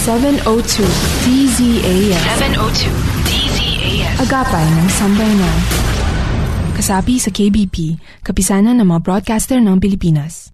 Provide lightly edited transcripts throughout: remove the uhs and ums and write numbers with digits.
702 DZAS. 702 DZAS. Agapay ng Sambayanan. Kasapi sa KBP, kapisanan ng mga broadcaster ng Pilipinas.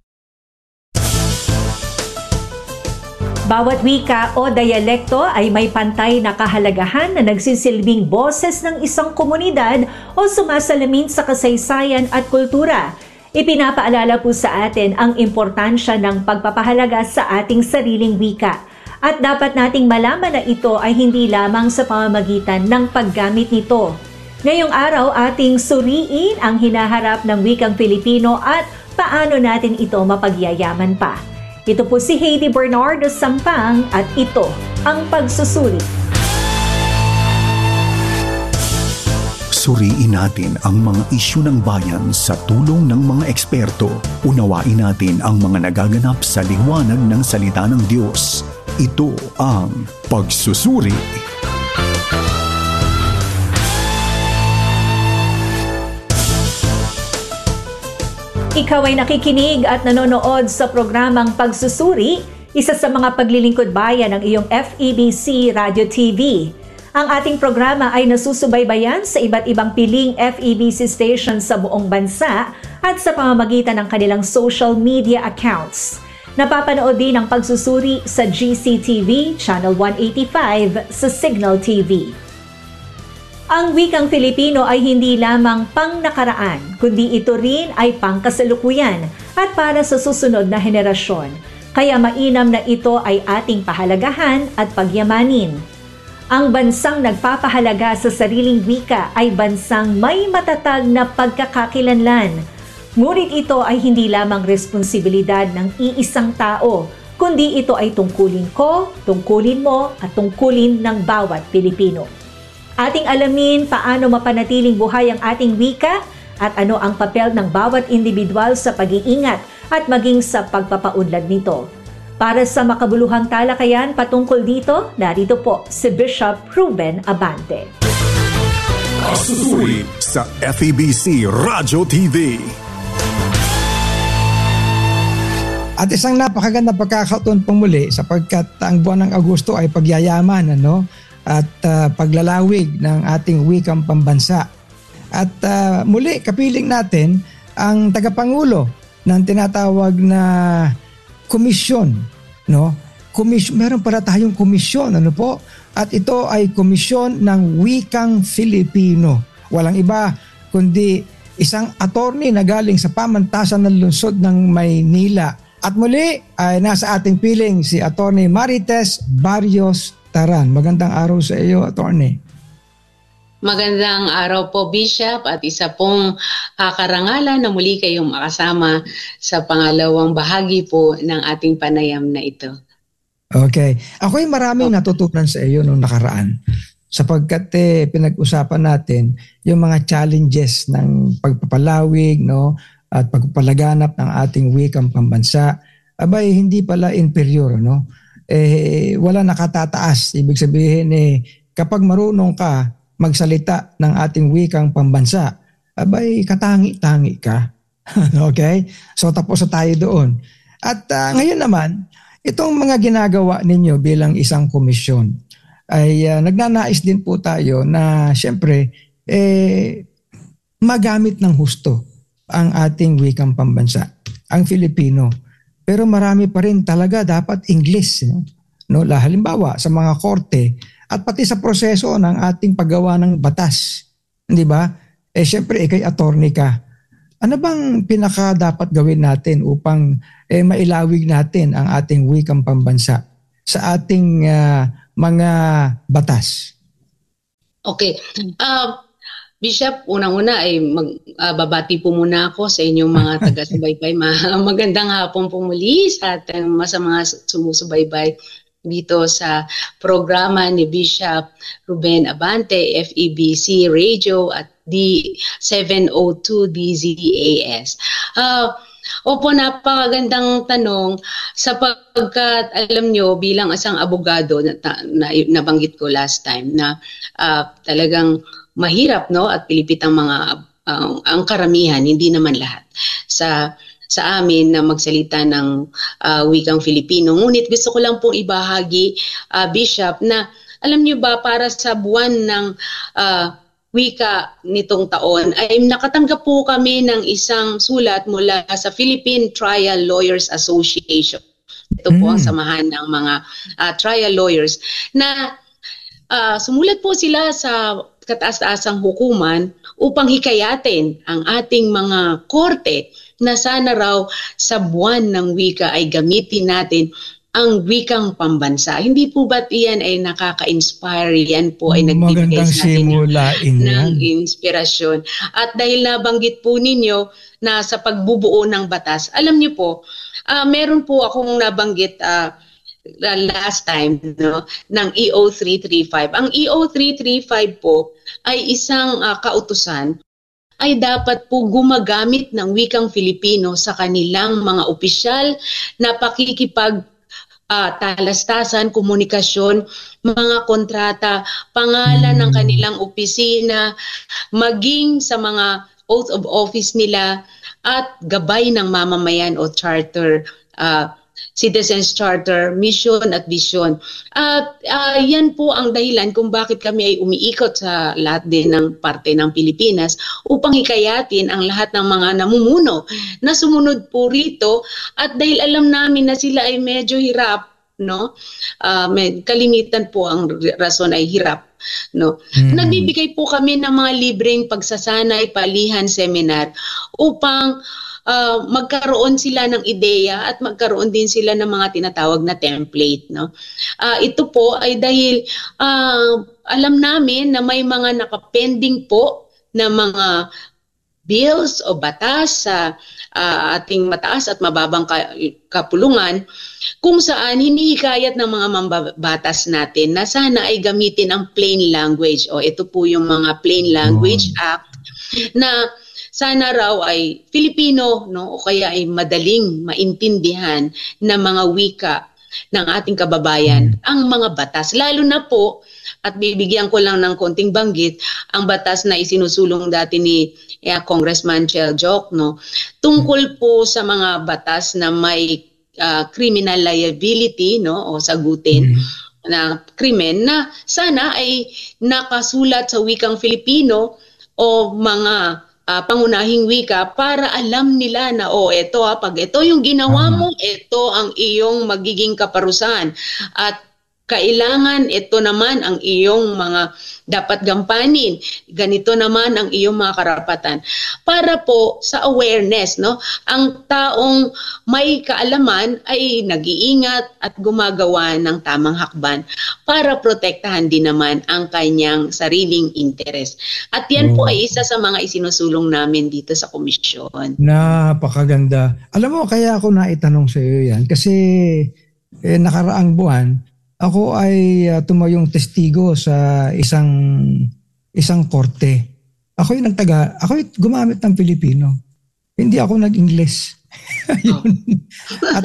Bawat wika o dialekto ay may pantay na kahalagahan na nagsisilbing boses ng isang komunidad o sumasalamin sa kasaysayan at kultura. Ipinapaalala po sa atin ang importansya ng pagpapahalaga sa ating sariling wika. At dapat nating malaman na ito ay hindi lamang sa pamamagitan ng paggamit nito. Ngayong araw, ating suriin ang hinaharap ng wikang Filipino at paano natin ito mapagyayaman pa. Ito po si Heidi Bernardo Sampang at ito ang Pagsusuri. Suriin natin ang mga isyu ng bayan sa tulong ng mga eksperto. Unawain natin ang mga nagaganap sa liwanag ng salita ng Diyos. Ito ang Pagsusuri. Ikaw ay nakikinig at nanonood sa programang Pagsusuri, isa sa mga paglilingkod bayan ng iyong FEBC Radio TV. Ang ating programa ay nasusubaybayan sa iba't ibang piling FEBC stations sa buong bansa at sa pamamagitan ng kanilang social media accounts. Napapanood din ang Pagsusuri sa GCTV, Channel 185 sa Signal TV. Ang wikang Filipino ay hindi lamang pang-nakaraan, kundi ito rin ay pang-kasalukuyan at para sa susunod na henerasyon. Kaya mainam na ito ay ating pahalagahan at pagyamanin. Ang bansang nagpapahalaga sa sariling wika ay bansang may matatag na pagkakakilanlan. Ngunit ito ay hindi lamang responsibilidad ng iisang tao, kundi ito ay tungkulin ko, tungkulin mo, at tungkulin ng bawat Pilipino. Ating alamin paano mapanatiling buhay ang ating wika at ano ang papel ng bawat individual sa pag-iingat at maging sa pagpapaunlad nito. Para sa makabuluhang talakayan patungkol dito, narito po si Bishop Ruben Abante. Pagsusuri sa FEBC Radio TV. At isang napakaganda pagkakataon pong muli sapagkat ang buwan ng Agosto ay pagyayaman at paglalawig ng ating wikang pambansa. At muli kapiling natin ang tagapangulo ng tinatawag na komisyon. Meron para tayong komisyon. At ito ay komisyon ng wikang Filipino. Walang iba kundi isang attorney na galing sa pamantasan ng lungsod ng Maynila. At muli ay nasa ating piling si Attorney Marites Barrios Taran. Magandang araw sa iyo, Attorney. Magandang araw po, Bishop, at isa pong karangalan na muli kayong makasama sa pangalawang bahagi po ng ating panayam na ito. Okay. Ako'y maraming natutunan sa iyo noong nakaraan sapagkat pinag-usapan natin yung mga challenges ng pagpapalawig, at pagpapalaganap ng ating wikang pambansa. Abay, hindi pala inferior, wala nakatataas. Ibig sabihin, kapag marunong ka magsalita ng ating wikang pambansa, abay, katangi-tangi ka. Okay? So, tapos na tayo doon. At ngayon naman, itong mga ginagawa ninyo bilang isang komisyon, ay nagnanais din po tayo na siyempre, magamit ng husto ang ating wikang pambansa, ang Filipino. Pero marami pa rin talaga dapat English. Halimbawa sa mga korte at pati sa proseso ng ating paggawa ng batas. Di ba? Siyempre, ikay attorney ka. Ano bang pinaka dapat gawin natin upang mailawig natin ang ating wikang pambansa sa ating mga batas? Okay. Bishop, unang-una ay babati po muna ako sa inyong mga taga-subaybay. Magandang hapon po muli sa ating mga sumusubaybay dito sa programa ni Bishop Ruben Abante, FEBC Radio at D702 DZAS. Opo, napakagandang tanong sapagkat alam nyo bilang isang abogado na nabanggit ko last time na talagang mahirap at pilipit ang mga ang karamihan, hindi naman lahat sa sa amin na magsalita ng wikang Filipino. Ngunit gusto ko lang pong ibahagi, Bishop, na alam niyo ba, para sa buwan ng wika nitong taon ay nakatanggap po kami ng isang sulat mula sa Philippine Trial Lawyers Association. Ito po ang samahan ng mga trial lawyers na sumulat po sila sa kataas-taasang hukuman upang hikayatin ang ating mga korte na sana raw sa buwan ng wika ay gamitin natin ang wikang pambansa. Hindi po ba't iyan ay nakaka-inspire? Yan po ay nagbibigay sa atin ng inspirasyon. At dahil nabanggit po ninyo na sa pagbubuo ng batas, alam niyo po, meron po akong nabanggit last time, no, ng EO 335. Ang EO 335 po ay isang kautusan ay dapat po gumagamit ng wikang Filipino sa kanilang mga opisyal na pakikipag talastasan, komunikasyon, mga kontrata, pangalan ng kanilang opisina, maging sa mga oath of office nila at gabay ng mamamayan o charter, Citizens Charter, mission at vision. At yan po ang dahilan kung bakit kami ay umiikot sa lahat din ng parte ng Pilipinas upang hikayatin ang lahat ng mga namumuno na sumunod po rito. At dahil alam namin na sila ay medyo hirap, no? Kalimitan po ang rason ay hirap. No. Nagbibigay po kami ng mga libreng pagsasanay, palihan, seminar upang magkaroon sila ng ideya at magkaroon din sila ng mga tinatawag na template, no. Ito po ay dahil alam namin na may mga nakapending po na mga bills o batas sa ating mataas at mababang kapulungan kung saan hinihikayat ng mga mambabatas natin na sana ay gamitin ang plain language. O ito po yung mga Plain Language Act na sana raw ay Filipino, no, o kaya ay madaling maintindihan na mga wika ng ating kababayan ang mga batas. Lalo na po, at bibigyan ko lang ng konting banggit, ang batas na isinusulong dati ni Congressman Chel Jokno tungkol po sa mga batas na may criminal liability, no, o sagutin na krimen na sana ay nakasulat sa wikang Filipino o mga pangunahing wika para alam nila na ito pag ito yung ginawa mo, ito ang iyong magiging kaparusahan at kailangan ito naman ang iyong mga dapat gampanin. Ganito naman ang iyong mga karapatan. Para po sa awareness, no? Ang taong may kaalaman ay nag-iingat at gumagawa ng tamang hakban para protektahan din naman ang kanyang sariling interes. At yan po ay isa sa mga isinusulong namin dito sa komisyon. Napakaganda. Alam mo, kaya ako naitanong sa iyo yan kasi nakaraang buwan, ako ay tumayong testigo sa isang korte. Ako gumamit ng Filipino. Hindi ako nag-Ingles. At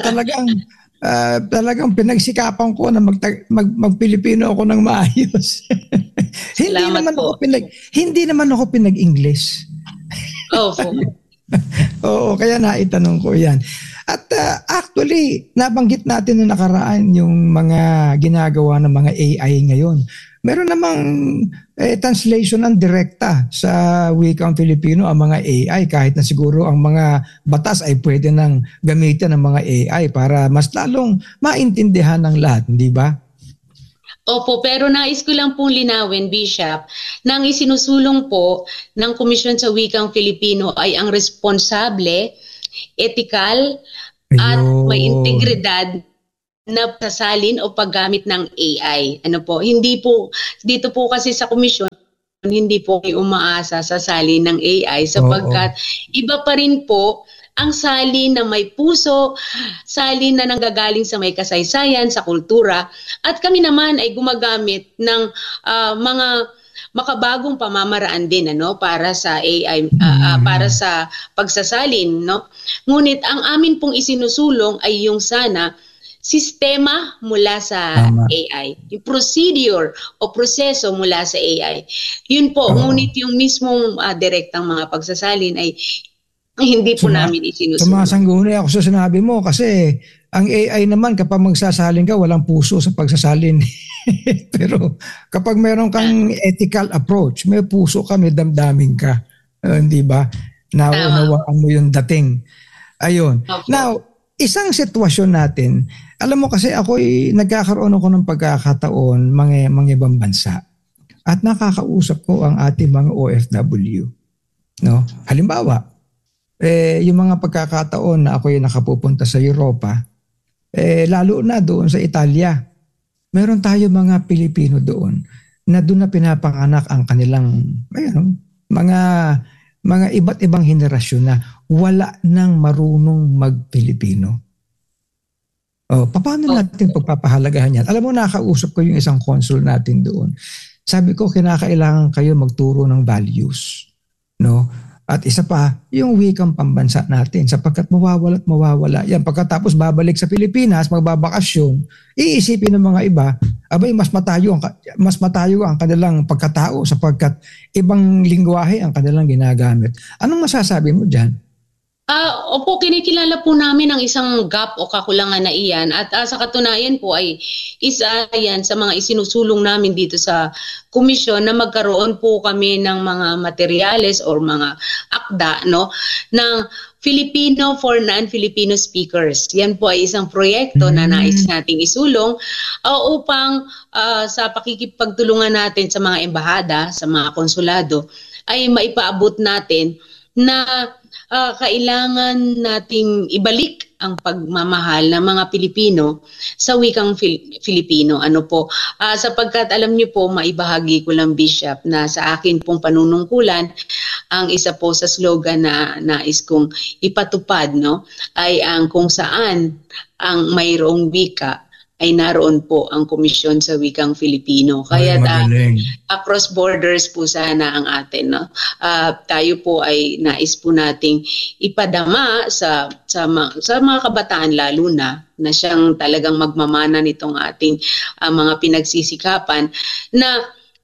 talagang pinagsikapan ko na mag-Pilipino ako ng maayos. Hindi naman ako pinag-Ingles. Oo, kaya naitanong ko 'yan. At actually, nabanggit natin na nakaraan yung mga ginagawa ng mga AI ngayon. Meron namang translation ng direkta sa wikang Filipino ang mga AI kahit na siguro ang mga batas ay pwede nang gamitin ng mga AI para mas lalong maintindihan ng lahat, hindi ba? Opo, pero nais ko lang pong linawin, Bishop, na ang isinusulong po ng Komisyon sa Wikang Filipino ay ang responsable, ethical, at may integridad na sasalin o paggamit ng AI. Hindi po, dito po kasi sa komisyon, hindi po umaasa sa salin ng AI sapagkat iba pa rin po ang salin na may puso, salin na nanggagaling sa may kasaysayan, sa kultura, at kami naman ay gumagamit ng mga makabagong pamamaraan din para sa AI, para sa pagsasalin, no. Ngunit ang amin pong isinusulong ay yung sana sistema mula sa AI, yung procedure o proseso mula sa AI. Yun po, ngunit yung mismong direktang mga pagsasalin ay Hindi po namin isinusunod. Sa mga sangguni ako sa sinabi mo kasi ang AI naman kapag magsasalin ka, walang puso sa pagsasalin. Pero kapag meron kang ethical approach, may puso ka, may damdamin ka. Hindi ba? Naunawaan mo yung dating. Ayun. Okay. Now, isang sitwasyon natin, alam mo kasi nagkakaroon ako ng pagkakataon mga ibang bansa at nakakausap ko ang ating mga OFW. No? Halimbawa, yung mga pagkakataon na ako yung nakapupunta sa Europa, lalo na doon sa Italia, meron tayo mga Pilipino doon na doon na pinapanganak ang kanilang mga iba't ibang henerasyon na wala nang marunong mag-Pilipino. Paano natin pagpapahalagahan yan? Alam mo, nakausap ko yung isang consul natin doon. Sabi ko, kinakailangan kayo magturo ng values. No? At isa pa, yung wikang pambansa natin sapagkat mawawala yan. Pagkatapos babalik sa Pilipinas, magbabakasyon, iisipin ng mga iba, abay mas matayo ang kanilang pagkatao sapagkat ibang lingwahe ang kanilang ginagamit. Anong masasabi mo dyan? Opo, kinikilala po namin ang isang gap o kakulangan na iyan at sa katunayan po ay isa yan sa mga isinusulong namin dito sa komisyon na magkaroon po kami ng mga materyales or mga akda ng Filipino for non-Filipino speakers. Yan po ay isang proyekto na nais nating isulong upang sa pakikipagtulungan natin sa mga embahada, sa mga konsulado ay maipaabot natin na kailangan nating ibalik ang pagmamahal ng mga Pilipino sa wikang Filipino. Sapagkat alam niyo po, maibahagi ko lang, Bishop, na sa akin pong panunungkulan, ang isa po sa slogan na nais kong ipatupad, ay ang kung saan ang mayroong wika ay naroon po ang komisyon sa wikang Filipino. Kaya across borders po sana ang atin. Tayo po ay nais po nating ipadama sa mga kabataan lalo na siyang talagang magmamana nitong ating mga pinagsisikapan na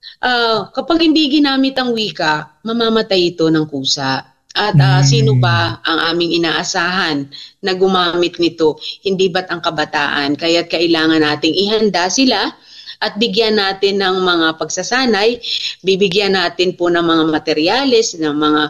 kapag hindi ginamit ang wika, mamamatay ito ng kusa. At sino ba ang aming inaasahan na gumamit nito? Hindi ba't ang kabataan? Kaya't kailangan nating ihanda sila at bigyan natin ng mga pagsasanay, bibigyan natin po ng mga materyales, ng mga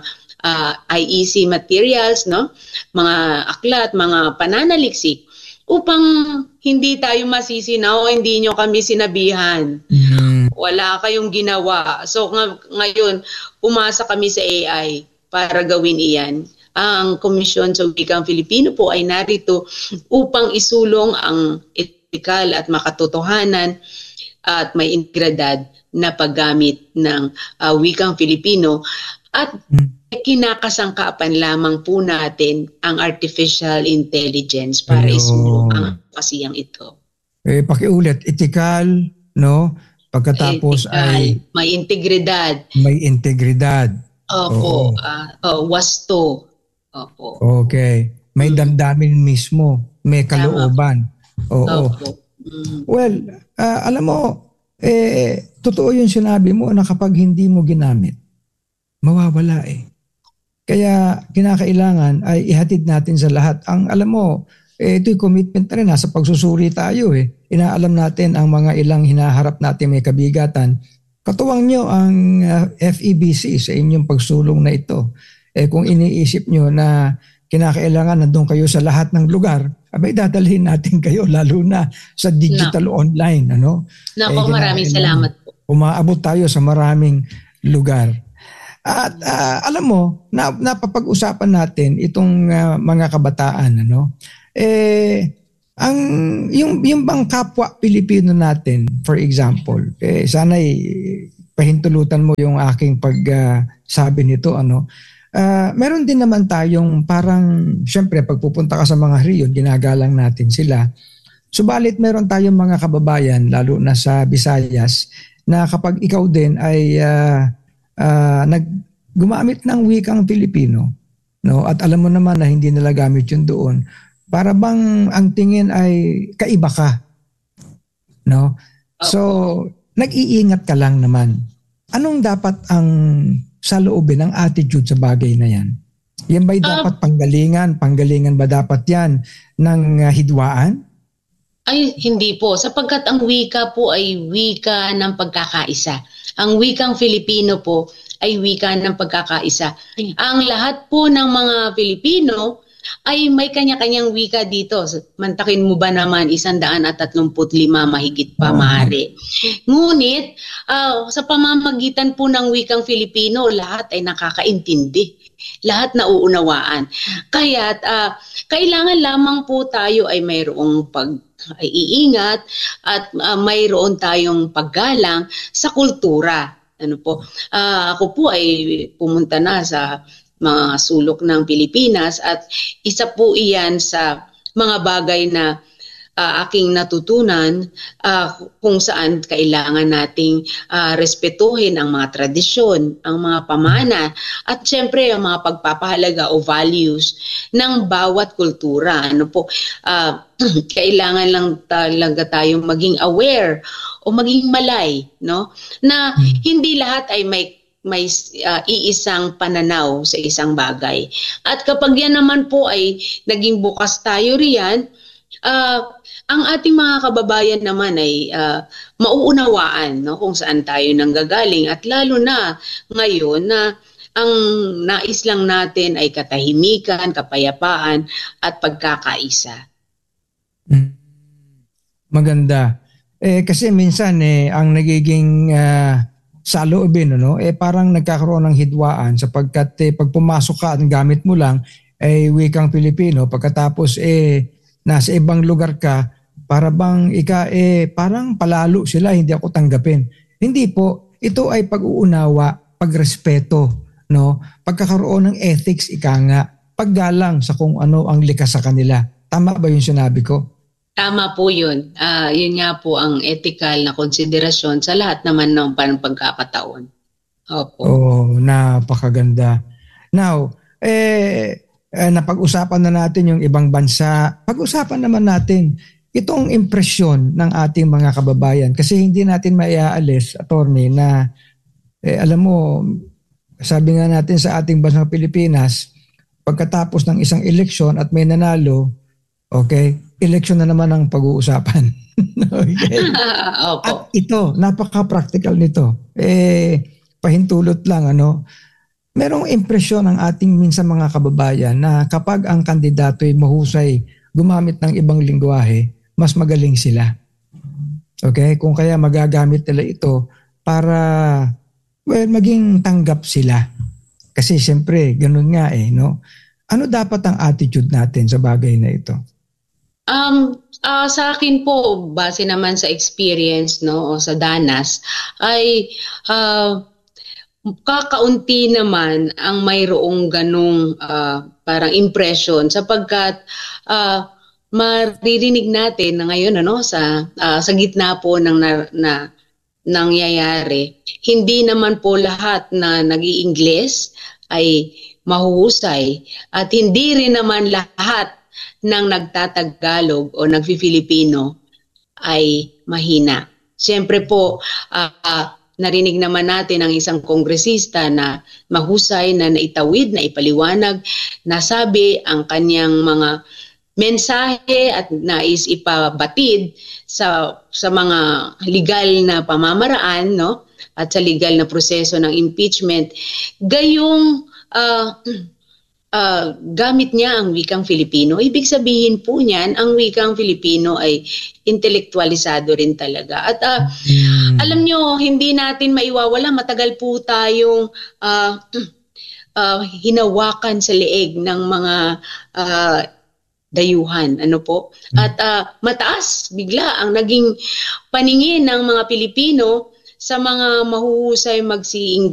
IEC materials, mga aklat, mga pananaliksik, upang hindi tayo masisi na hindi nyo kami sinabihan. Wala kayong ginawa. So ngayon, umasa kami sa AI para gawin iyan. Ang Komisyon sa Wikang Filipino po ay narito upang isulong ang etikal at makatotohanan at may integridad na paggamit ng wikang Filipino at kinakasangkapan lamang po natin ang artificial intelligence para isulong ang kasiyang ito. Pakiulit, etikal, pagkatapos etikal, ay may integridad. May integridad. Opo, wasto. Opo. Okay. May damdamin mismo, may kalooban. Opo. Well, alam mo, totoo yung sinabi mo na kapag hindi mo ginamit, mawawala Kaya kinakailangan ay ihatid natin sa lahat. Alam mo, ito'y commitment na rin. Nasa pagsusuri tayo Inaalam natin ang mga ilang hinaharap natin may kabigatan. Katuwang nyo ang FEBC sa inyong pagsulong na ito. Kung iniisip nyo na kinakailangan nandun kayo sa lahat ng lugar, abay dadalhin natin kayo lalo na sa digital online. Maraming salamat po. Umaabot tayo sa maraming lugar. At alam mo, napapag-usapan natin itong mga kabataan. Yung bang kapwa Pilipino natin, for example, sana'y pahintulutan mo yung aking pagsabi nito. Meron din naman tayong parang, syempre, pagpupunta ka sa mga riyon, ginagalang natin sila. Subalit meron tayong mga kababayan, lalo na sa Visayas, na kapag ikaw din ay gumamit ng wikang Pilipino, at alam mo naman na hindi nila gamit yun doon, para bang ang tingin ay kaiba ka. So, nag-iingat ka lang naman. Anong dapat ang saloobin, ang attitude sa bagay na yan? Yan ba'y dapat panggalingan ba dapat yan ng hidwaan? Ay, hindi po. Sapagkat ang wika po ay wika ng pagkakaisa. Ang wikang Filipino po ay wika ng pagkakaisa. Ang lahat po ng mga Pilipino ay may kanya-kanyang wika dito. Mantakin mo ba naman 135 mahigit pa maaari. Ngunit sa pamamagitan po ng wikang Filipino, lahat ay nakakaintindi. Lahat nauunawaan. Kaya't kailangan lamang po tayo ay mayroong pag-iingat at mayroon tayong paggalang sa kultura. Ano po? Ako po ay pumunta na sa mga sulok ng Pilipinas at isa po iyan sa mga bagay na aking natutunan kung saan kailangan nating respetuhin ang mga tradisyon, ang mga pamana at syempre ang mga pagpapahalaga o values ng bawat kultura. Ano po? Kailangan lang talaga tayong maging aware o maging malay, no? Na hindi lahat ay may iisang pananaw sa isang bagay. At kapag yan naman po ay naging bukas tayo riyan, ang ating mga kababayan naman ay mauunawaan, no, kung saan tayo nanggagaling at lalo na ngayon na ang nais lang natin ay katahimikan, kapayapaan at pagkakaisa. Maganda. Kasi minsan ang nagiging saloobin, parang nagkakaroon ng hidwaan sapagkat pag pumasok ka at gamit mo lang ay wikang Pilipino, pagkatapos nasa ibang lugar ka, para bang parang palalo sila, hindi ako tanggapin. Hindi po, ito ay pag-uunawa, pagrespeto, no? Pagkakaroon ng ethics, paggalang sa kung ano ang likas sa kanila. Tama ba yung sinabi ko? Tama po yun. Yun nga po ang ethical na konsiderasyon sa lahat naman ng pagkakataon. Opo. Oh, napakaganda. Now, napag-usapan na natin yung ibang bansa. Pag-usapan naman natin itong impresyon ng ating mga kababayan. Kasi hindi natin maiaalis, attorney, na alam mo, sabi nga natin sa ating bansang Pilipinas, pagkatapos ng isang eleksyon at may nanalo, okay, eleksyon na naman ang pag-uusapan. Okay? At ito, napaka-practical nito. Pahintulot lang, merong impresyon ng ating minsan mga kababayan na kapag ang kandidato ay mahusay gumamit ng ibang lingwahe, mas magaling sila. Okay? Kung kaya magagamit nila ito para maging tanggap sila. Kasi siyempre, ganun nga no? Ano dapat ang attitude natin sa bagay na ito? Sa akin po, base naman sa experience, no, o sa danas, ay kakaunti naman ang mayroong ganung parang impression sapagkat maririnig natin na ngayon sa gitna po ng nangyayari, hindi naman po lahat na nag-i-Ingles ay mahuhusay at hindi rin naman lahat ng nagtatagalog o nagfi-Filipino ay mahina. Siyempre po, narinig naman natin ang isang kongresista na mahusay na naitawid, na ipaliwanag, nasabi ang kanyang mga mensahe at nais ipabatid sa mga legal na pamamaraan, no? At sa legal na proseso ng impeachment. Gayong gamit niya ang wikang Filipino. Ibig sabihin po niyan, ang wikang Filipino ay intelektualisado rin talaga. At alam nyo, hindi natin maiwawala, matagal po tayong hinawakan sa leeg ng mga dayuhan. At mataas bigla ang naging paningin ng mga Pilipino sa mga mahuhusay